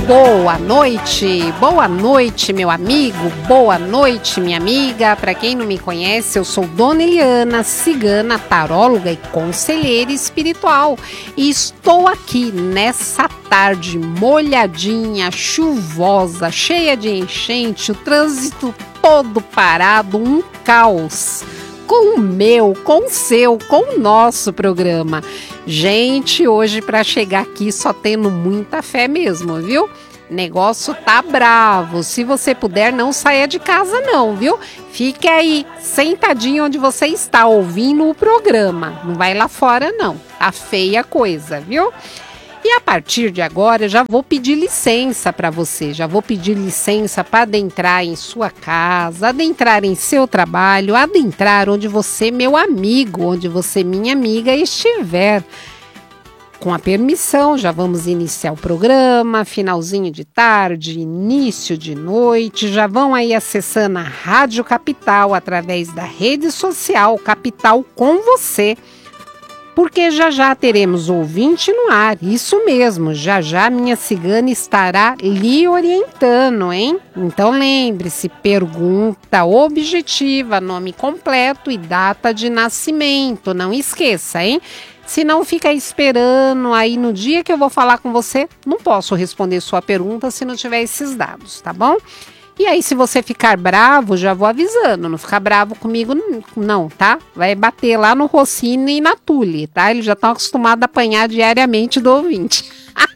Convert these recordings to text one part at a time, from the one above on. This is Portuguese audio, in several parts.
Boa noite, meu amigo, boa noite, minha amiga. Para quem não me conhece, eu sou Dona Eliana, cigana, taróloga e conselheira espiritual. E estou aqui nessa tarde molhadinha, chuvosa, cheia de enchente, o trânsito todo parado, um caos. Com o meu, com o seu, com o nosso programa. Gente, hoje para chegar aqui só tendo muita fé mesmo, viu? Negócio tá bravo. Se você puder, não saia de casa não, viu? Fique aí, sentadinho onde você está, ouvindo o programa. Não vai lá fora não, tá feia a coisa, viu? E a partir de agora eu já vou pedir licença para você, já vou pedir licença para adentrar em sua casa, adentrar em seu trabalho, adentrar onde você, meu amigo, onde você, minha amiga, estiver. Com a permissão, já vamos iniciar o programa, finalzinho de tarde, início de noite, já vão aí acessando a Rádio Capital através da rede social Capital com você. Porque já teremos ouvinte no ar, isso mesmo, já minha cigana estará lhe orientando, hein? Então lembre-se, pergunta objetiva, nome completo e data de nascimento, não esqueça, hein? Se não fica esperando, aí no dia que eu vou falar com você, não posso responder sua pergunta se não tiver esses dados, tá bom? E aí, se você ficar bravo, já vou avisando, não ficar bravo comigo não, tá? Vai bater lá no Rossini e na Tule, tá? Eles já estão acostumados a apanhar diariamente do ouvinte.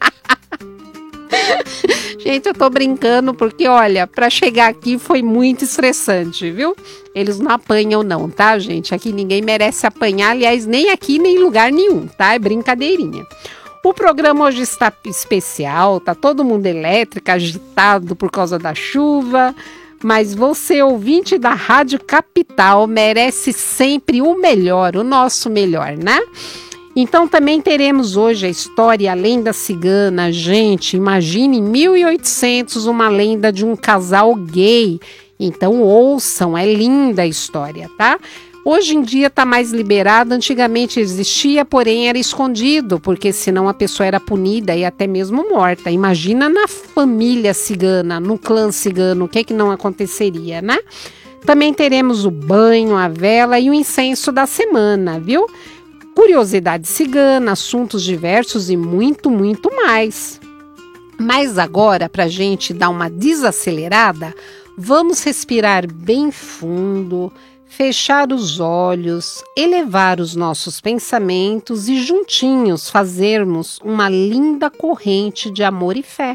Gente, eu tô brincando porque, olha, para chegar aqui foi muito estressante, viu? Eles não apanham não, tá, gente? Aqui ninguém merece apanhar, aliás, nem aqui, nem em lugar nenhum, tá? É brincadeirinha. O programa hoje está especial, tá todo mundo elétrico, agitado por causa da chuva, mas você, ouvinte da Rádio Capital, merece sempre o melhor, o nosso melhor, né? Então também teremos hoje a história, a lenda cigana. Gente, imagine em 1800 uma lenda de um casal gay. Então ouçam, é linda a história, tá? Hoje em dia está mais liberado, antigamente existia, porém era escondido, porque senão a pessoa era punida e até mesmo morta. Imagina na família cigana, no clã cigano, o que não aconteceria, né? Também teremos o banho, a vela e o incenso da semana, viu? Curiosidade cigana, assuntos diversos e muito, muito mais. Mas agora, para a gente dar uma desacelerada, vamos respirar bem fundo, fechar os olhos, elevar os nossos pensamentos e juntinhos fazermos uma linda corrente de amor e fé.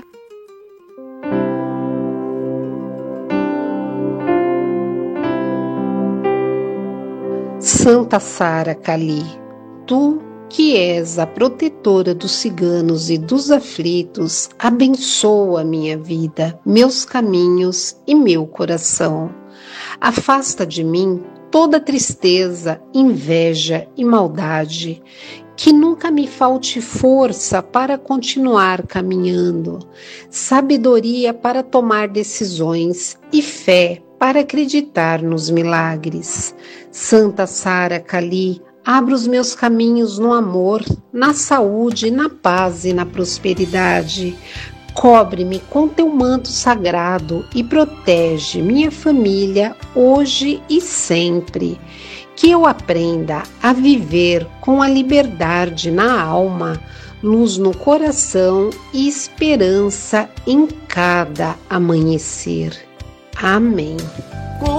Santa Sara Kali, tu que és a protetora dos ciganos e dos aflitos, abençoa minha vida, meus caminhos e meu coração. Afasta de mim toda tristeza, inveja e maldade, que nunca me falte força para continuar caminhando, sabedoria para tomar decisões e fé para acreditar nos milagres. Santa Sara Kali, abra os meus caminhos no amor, na saúde, na paz e na prosperidade. Cobre-me com teu manto sagrado e protege minha família hoje e sempre. Que eu aprenda a viver com a liberdade na alma, luz no coração e esperança em cada amanhecer. Amém.